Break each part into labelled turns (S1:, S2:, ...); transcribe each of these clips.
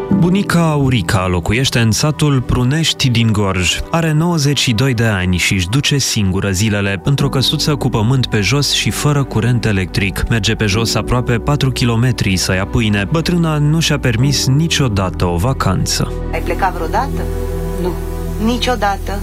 S1: Bunica Aurica locuiește în satul Prunești din Gorj. Are 92 de ani și își duce singură zilele într-o căsuță cu pământ pe jos și fără curent electric. Merge pe jos aproape 4 kilometri să ia pâine. Bătrâna nu și-a permis niciodată o vacanță.
S2: Ai plecat vreodată?
S3: Nu.
S2: Niciodată?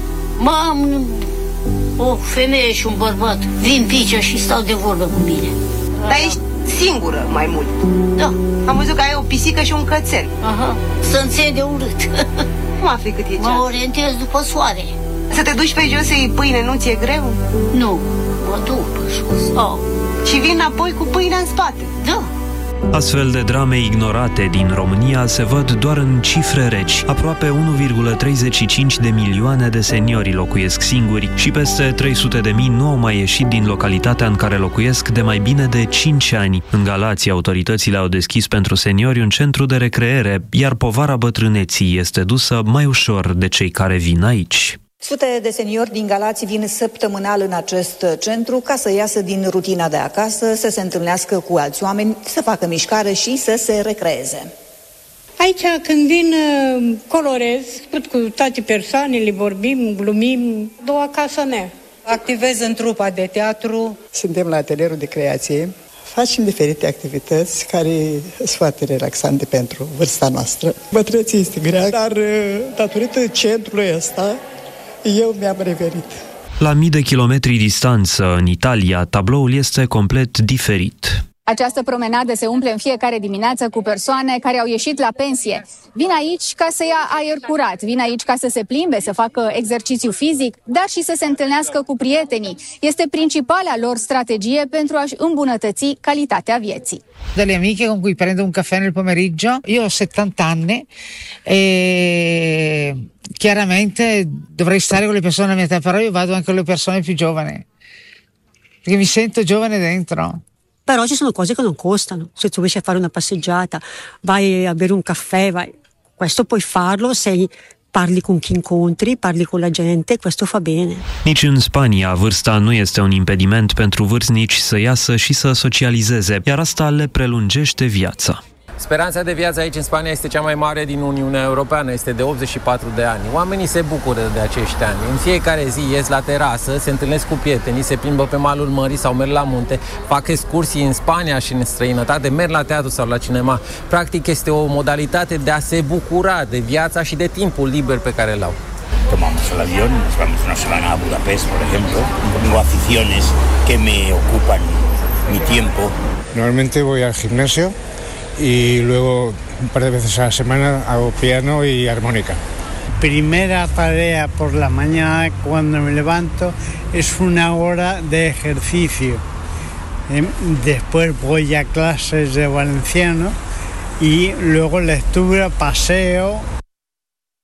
S3: Am o femeie și un bărbat. Vin pe aici și stau de vorbă cu mine.
S2: Dar ești singură mai mult.
S3: Da.
S2: Am văzut că ai o pisică și un cățel.
S3: Aha. Să-mi ție de urât.
S2: Cum afli cât e ceas?
S3: Mă orientez după soare.
S2: Să te duci pe jos să iei pâine, nu ți-e greu?
S3: Nu. Mă duc pe jos.
S2: Și vin înapoi cu pâinea în spate?
S3: Da.
S1: Astfel de drame ignorate din România se văd doar în cifre reci. Aproape 1,35 de milioane de seniori locuiesc singuri și peste 300.000 nu au mai ieșit din localitatea în care locuiesc de mai bine de 5 ani. În Galați, autoritățile au deschis pentru seniori un centru de recreere, iar povara bătrâneții este dusă mai ușor de cei care vin aici.
S4: Sute de seniori din Galați vin săptămânal în acest centru ca să iasă din rutina de acasă, să se întâlnească cu alți oameni, să facă mișcare și să se recreeze.
S5: Aici, când vin, colorez, cu toate persoanele, vorbim, glumim, două acasă mea.
S6: Activez în trupa de teatru.
S7: Suntem la atelierul de creație. Facem diferite activități care sunt foarte relaxante pentru vârsta noastră. Bătrâneția este grea, dar datorită centrului ăsta, eu mi-am revenit.
S1: La mii de kilometri distanță, în Italia, tabloul este complet diferit.
S8: Această promenadă se umple în fiecare dimineață cu persoane care au ieșit la pensie. Vin aici ca să ia aer curat, vin aici ca să se plimbe, să facă exercițiu fizic, dar și să se întâlnească cu prietenii. Este principala lor strategie pentru a-și îmbunătăți calitatea vieții.
S9: Delle amiche con cui prendo un caffè nel pomeriggio. Io ho 70 anni e chiaramente dovrei stare con le persone della mia età, però io vado anche con le persone più giovani, perché mi sento giovane dentro.
S10: Però ci sono cose che non costano. Se tu riesci a fare una passeggiata, vai a bere un caffè, questo puoi farlo se parli con chi incontri, parli con la gente, questo fa bene.
S1: Nici în Spania, vârsta nu este un impediment pentru vârstnici să iasă și să socializeze, iar asta le prelungește viața.
S11: Speranța de viață aici în Spania este cea mai mare din Uniunea Europeană, este de 84 de ani. Oamenii se bucură de acești ani. În fiecare zi ies la terasă, se întâlnesc cu prietenii, se plimbă pe malul mării sau merg la munte, fac excursii în Spania și în străinătate, merg la teatru sau la cinema. Practic este o modalitate de a se bucura de viața și de timpul liber pe care îl au.
S12: Tomamos el avión, nos vamos una semana a Budapest, por ejemplo. Tengo aficiones que me ocupan mi tiempo.
S13: Normalmente voy al gimnasio y luego un par de veces a la semana hago piano y armónica.
S14: Primera tarea por la mañana cuando me levanto es una hora de ejercicio. Después voy a clases de valenciano y luego lectura, paseo.